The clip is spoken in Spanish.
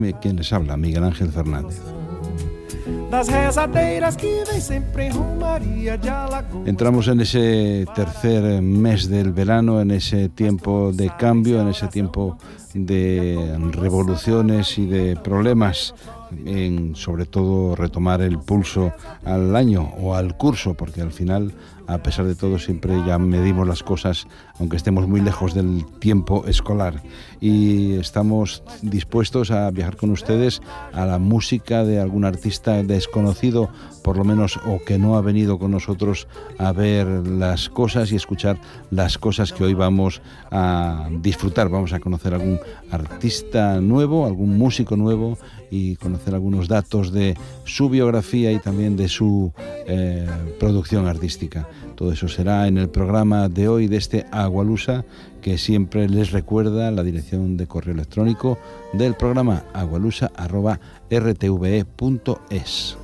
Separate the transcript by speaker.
Speaker 1: Quien les habla, Miguel Ángel Fernández. Entramos en ese tercer mes del verano, en ese tiempo de cambio, en ese tiempo de revoluciones y de problemas, en sobre todo retomar el pulso al año o al curso, porque al final, a pesar de todo, siempre ya medimos las cosas, aunque estemos muy lejos del tiempo escolar. Y estamos dispuestos a viajar con ustedes a la música de algún artista desconocido, por lo menos, o que no ha venido con nosotros a ver las cosas y escuchar las cosas que hoy vamos a disfrutar. Vamos a conocer algún artista nuevo, algún músico nuevo, y conocer algunos datos de su biografía y también de su producción artística. Todo eso será en el programa de hoy de este Agualusa, que siempre les recuerda la dirección de correo electrónico del programa, agualusa@rtve.es.